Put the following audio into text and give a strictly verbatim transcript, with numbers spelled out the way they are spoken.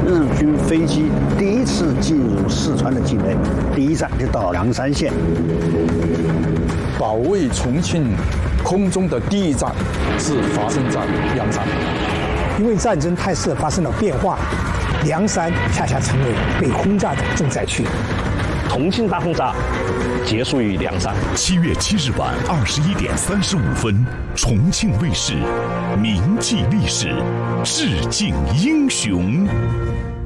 日军飞机第一次进入四川的境内，第一站就到凉山县。 保卫重庆空中的第一战是发生在凉山， 因为战争态势发生了变化，凉山恰恰成为被轰炸的重灾区。 重庆大轰炸结束于凉山。 七月七日晚二十一点三十五分，重庆卫视铭记历史，致敬英雄。